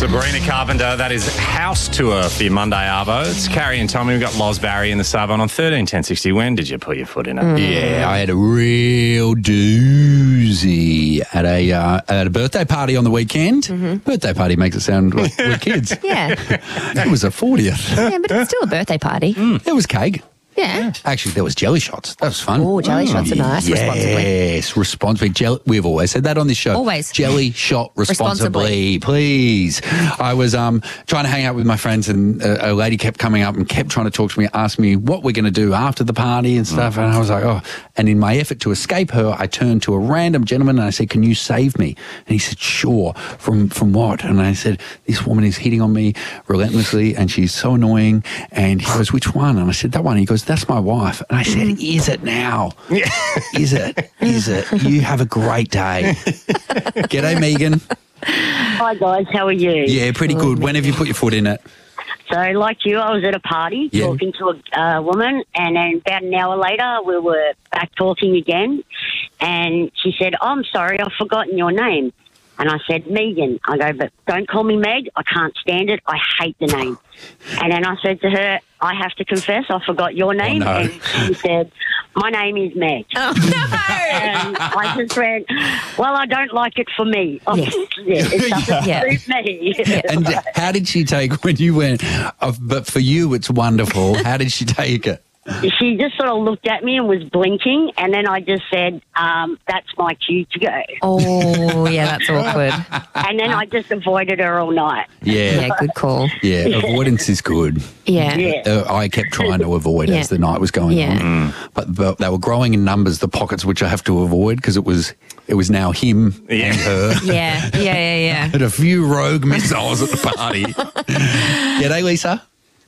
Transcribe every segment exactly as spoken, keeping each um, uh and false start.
Sabrina Carpenter, that is House Tour for your Monday Arvo. It's Carrie and Tommy. We've got Loz Barry in the sub on thirteen ten sixty. When did you put your foot in it? Mm. Yeah, I had a real doozy at a uh, at a birthday party on the weekend. Mm-hmm. Birthday party makes it sound like we're kids. Yeah. It was a fortieth. Yeah, but it's still a birthday party. Mm. There was cake. Yeah. Actually, there was jelly shots. That was fun. Oh, jelly shots are nice. Yes, Responsibly. Yes, responsibly. Jell- We've always said that on this show. Always. Jelly shot responsibly, Responsibly. please. I was um, trying to hang out with my friends and a, a lady kept coming up and kept trying to talk to me, ask me what we're going to do after the party and stuff. Mm. And I was like, oh. And in my effort to escape her, I turned to a random gentleman and I said, can you save me? And he said, sure. From from what? And I said, this woman is hitting on me relentlessly and she's so annoying. And he goes, which one? And I said, that one. He goes, that's my wife. And I said, is it now? Is it? Is it? You have a great day. G'day, Megan. Hi, guys. How are you? Yeah, pretty good. When have you put your foot in it? So, like you, I was at a party Yeah. talking to a uh, woman, and then about an hour later, we were back talking again, and she said, oh, I'm sorry, I've forgotten your name. And I said, Megan. I go, but don't call me Meg. I can't stand it. I hate the name. And then I said to her, I have to confess, I forgot your name. Oh, no. And she said, my name is Meg. Oh, no. And I just went, well, I don't like it for me. Oh, Yes. yeah, it doesn't Yeah. suit me. And how did she take when you went, oh, but for you it's wonderful. How did she take it? She just sort of looked at me and was blinking, and then I just said, um, that's my cue to go. Oh, yeah, that's awkward. And then I just avoided her all night. Yeah. Yeah, good call. Yeah, avoidance is good. Yeah. Yeah. Uh, I kept trying to avoid Yeah. as the night was going Yeah. on. But, but they were growing in numbers, the pockets which I have to avoid, because it was it was now him Yeah. and her. Yeah, yeah, yeah, yeah. Had a few rogue missiles at the party. G'day, Lisa.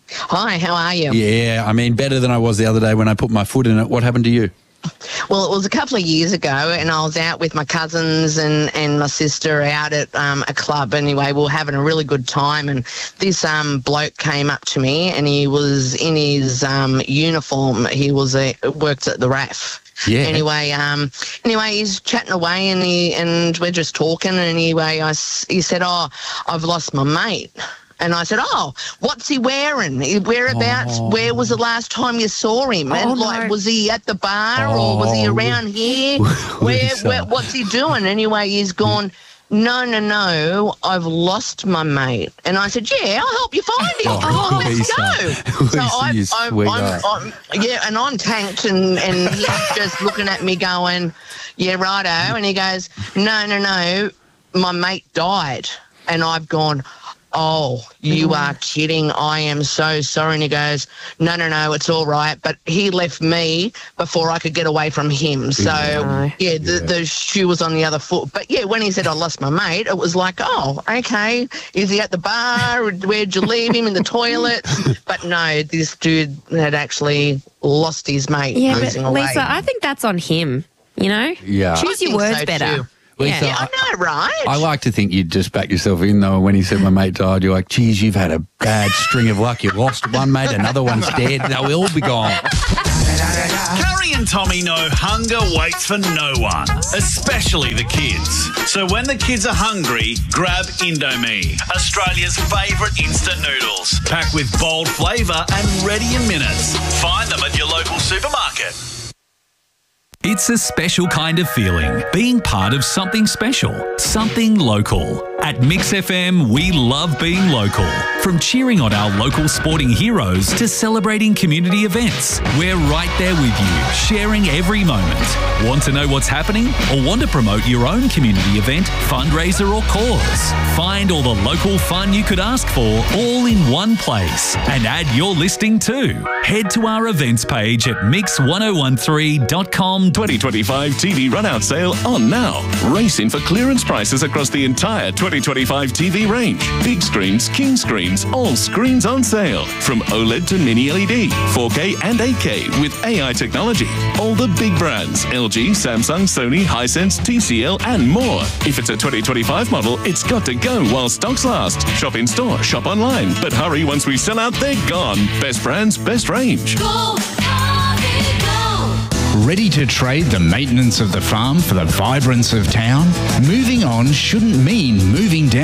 Hi, how are you? Yeah, I mean, better than I was the other day when I put my foot in it. What happened to you? Well, it was a couple of years ago, and I was out with my cousins and, and my sister out at um, a club. Anyway, we were having a really good time, and this um, bloke came up to me, and he was in his um, uniform. He was a, worked at the R A F. Yeah. Anyway, um, anyway, he's chatting away, and he and we're just talking. And anyway, I s he said, "Oh, I've lost my mate." And I said, oh, what's he wearing? Whereabouts? Oh. Where was the last time you saw him? And Oh, like, no. was he at the bar or was he Oh. around here? Where, Lisa. where? What's he doing? Anyway, he's gone, no, no, no, I've lost my mate. And I said, yeah, I'll help you find him. Oh, Come on, let's Lisa. go. Lisa, I, you I, sweetheart. I'm, I'm, yeah, and I'm tanked, and, and he's just looking at me going, yeah, righto. And he goes, no, no, no, my mate died. And I've gone, oh, you are kidding. I am so sorry. And he goes, no, no, no, it's all right. But he left me before I could get away from him. So, Yeah. yeah, the, the shoe was on the other foot. But, yeah, when he said I lost my mate, it was like, oh, okay. Is he at the bar? Where'd you leave him? In the toilet? But, no, this dude had actually lost his mate Yeah, losing but away. Lisa, I think that's on him, you know? Yeah. Choose I your think words so better. too. Lisa, Yeah. Yeah, I know, right? I like to think you'd just back yourself in, though. When he said my mate died, you're like, geez, you've had a bad string of luck. You lost one mate, another one's dead. They'll all be gone. Carrie and Tommy know hunger waits for no one, especially the kids. So when the kids are hungry, grab Indomie, Australia's favourite instant noodles. Packed with bold flavour and ready in minutes. Find them at your local supermarket. It's a special kind of feeling, being part of something special, something local. At Mix F M, we love being local. From cheering on our local sporting heroes to celebrating community events, we're right there with you, sharing every moment. Want to know what's happening or want to promote your own community event, fundraiser or cause? Find all the local fun you could ask for all in one place and add your listing too. Head to our events page at mix ten thirteen dot com. twenty twenty-five T V run-out sale on now. Race in for clearance prices across the entire twenty twenty-five T V range. Big screens, king screens, all screens on sale. From OLED to mini L E D, four K and eight K with A I technology. All the big brands, L G, Samsung, Sony, Hisense, T C L and more. If it's a twenty twenty-five model, it's got to go while stocks last. Shop in store, shop online. But hurry, once we sell out, they're gone. Best brands, best range. Ready to trade the maintenance of the farm for the vibrance of town? Moving on shouldn't mean moving down in quality.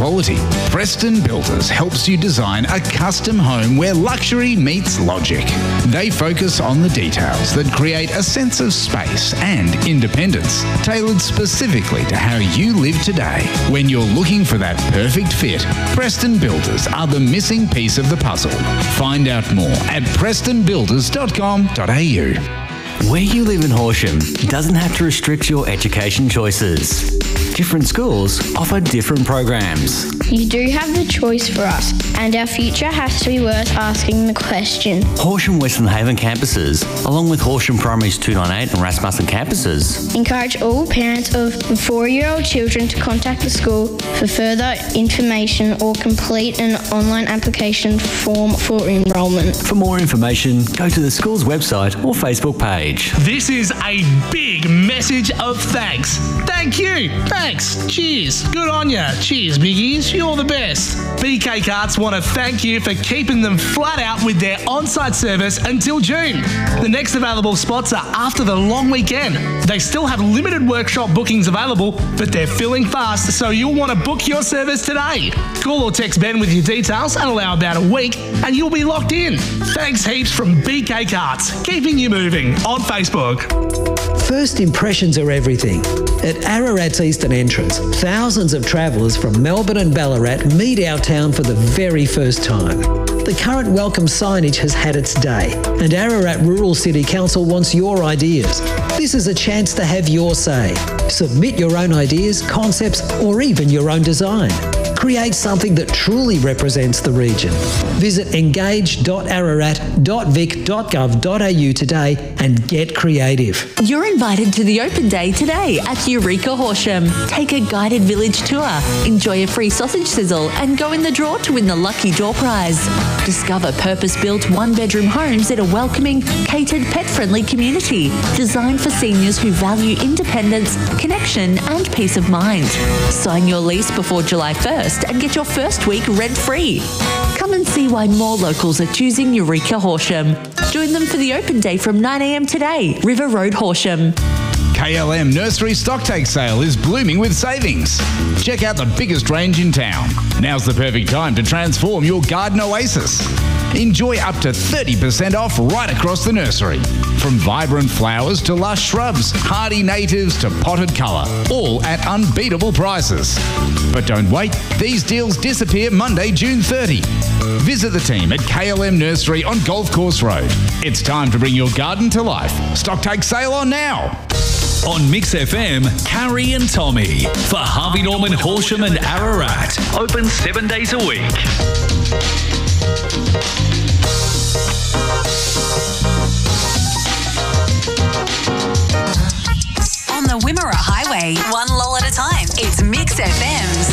quality. Preston Builders helps you design a custom home where luxury meets logic. They focus on the details that create a sense of space and independence, tailored specifically to how you live today. When you're looking for that perfect fit, Preston Builders are the missing piece of the puzzle. Find out more at preston builders dot com dot a u. Where you live in Horsham doesn't have to restrict your education choices. Different schools offer different programs. You do have the choice for us, and our future has to be worth asking the question. Horsham Western Haven campuses, along with Horsham Primary's two ninety-eight and Rasmussen campuses, Encourage all parents of four-year-old children to contact the school for further information or complete an online application form for enrolment. For more information, go to the school's website or Facebook page. This is a big message of thanks. Thank you. Thanks. Cheers. Good on ya. Cheers, biggies. You're the best. B K Carts want to thank you for keeping them flat out with their on-site service until June. The next available spots are after the long weekend. They still have limited workshop bookings available, but they're filling fast, so you'll want to book your service today. Call or text Ben with your details and allow about a week, and you'll be locked in. Thanks heaps from B K Carts, keeping you moving on Facebook. First impressions are everything. At Ararat's Eastern Entrance, thousands of travellers from Melbourne and Ballarat meet our town for the very first time. The current welcome signage has had its day, and Ararat Rural City Council wants your ideas. This is a chance to have your say. Submit your own ideas, concepts, or even your own design. Create something that truly represents the region. Visit engage dot ararat dot vic dot gov dot a u today and get creative. You're invited to the open day today at Eureka Horsham. Take a guided village tour, enjoy a free sausage sizzle, and go in the draw to win the lucky door prize. Discover purpose-built one-bedroom homes in a welcoming, catered, pet-friendly community designed for seniors who value independence, connection, and peace of mind. Sign your lease before July first and get your first week rent-free. Come and see why more locals are choosing Eureka Horsham. Join them for the open day from nine a m today, River Road, Horsham. K L M Nursery Stocktake Sale is blooming with savings. Check out the biggest range in town. Now's the perfect time to transform your garden oasis. Enjoy up to thirty percent off right across the nursery. From vibrant flowers to lush shrubs, hardy natives to potted colour, all at unbeatable prices. But don't wait, these deals disappear Monday, June thirtieth. Visit the team at K L M Nursery on Golf Course Road. It's time to bring your garden to life. Stocktake sale on now. On Mix F M, Carrie and Tommy for Harvey Norman, Horsham and Ararat. Open seven days a week. On the Wimmera Highway, one lull at a time. It's Mix F M's